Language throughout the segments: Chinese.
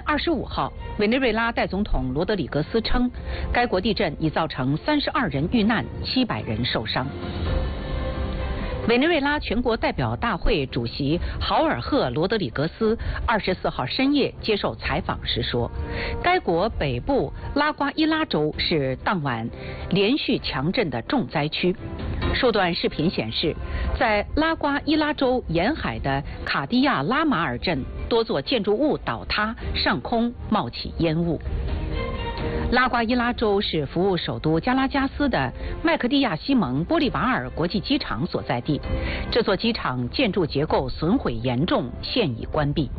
25号，委内瑞拉代总统罗德里格斯称，该国地震已造成32人遇难，700人受伤。委内瑞拉全国代表大会主席豪尔赫·罗德里格斯24号深夜接受采访时说，该国北部拉瓜伊拉州是当晚连续强震的重灾区。数段视频显示，在拉瓜伊拉州沿海的卡迪亚拉马尔镇，多座建筑物倒塌，上空冒起烟雾。拉瓜伊拉州是服务首都加拉加斯的麦克蒂亚西蒙玻利瓦尔国际机场所在地，这座机场建筑结构损毁严重，现已关闭。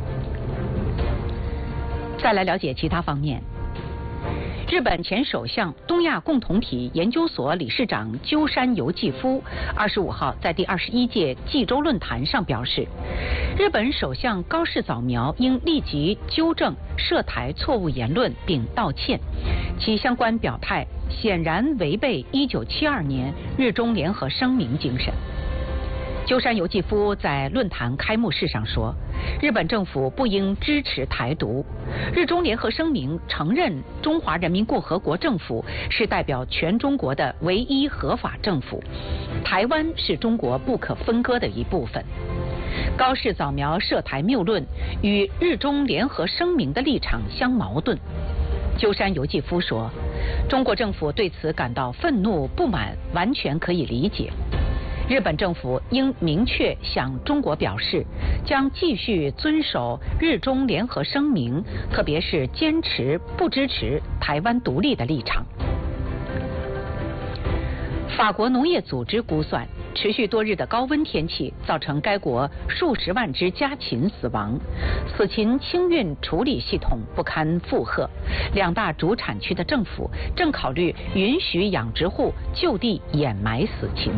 再来了解其他方面。日本前首相、东亚共同体研究所理事长鸠山由纪夫25号在第21届济州论坛上表示，日本首相高市早苗应立即纠正涉台错误言论并道歉，其相关表态显然违背1972年日中联合声明精神。鸠山由纪夫在论坛开幕式上说，日本政府不应支持台独。日中联合声明承认中华人民共和国政府是代表全中国的唯一合法政府，台湾是中国不可分割的一部分。高市早苗涉台谬论与日中联合声明的立场相矛盾。鸠山由纪夫说，中国政府对此感到愤怒不满，完全可以理解。日本政府应明确向中国表示，将继续遵守日中联合声明，特别是坚持不支持台湾独立的立场。法国农业组织估算，持续多日的高温天气造成该国数十万只家禽死亡，死禽清运处理系统不堪负荷，两大主产区的政府正考虑允许养殖户就地掩埋死禽。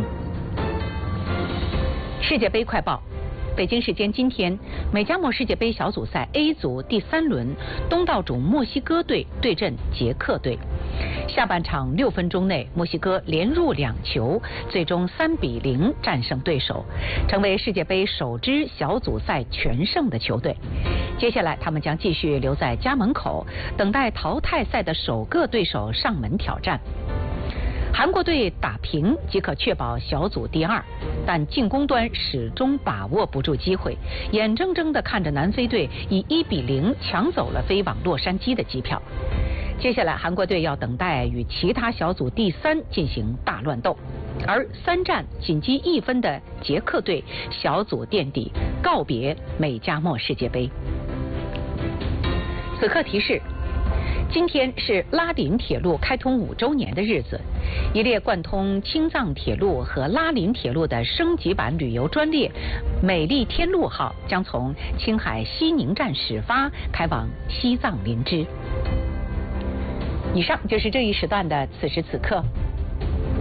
世界杯快报，北京时间今天，美加墨世界杯小组赛 A 组第3轮，东道主墨西哥队对阵捷克队。下半场6分钟内，墨西哥连入2球，最终3-0战胜对手，成为世界杯首支小组赛全胜的球队。接下来，他们将继续留在家门口，等待淘汰赛的首个对手上门挑战。韩国队打平即可确保小组第2，但进攻端始终把握不住机会，眼睁睁地看着南非队以1-0抢走了飞往洛杉矶的机票。接下来，韩国队要等待与其他小组第3进行大乱斗，而3战仅积1分的捷克队小组垫底，告别美加墨世界杯。此刻提示。今天是拉林铁路开通5周年的日子，一列贯通青藏铁路和拉林铁路的升级版旅游专列“美丽天路号”将从青海西宁站始发，开往西藏林芝。以上就是这一时段的此时此刻。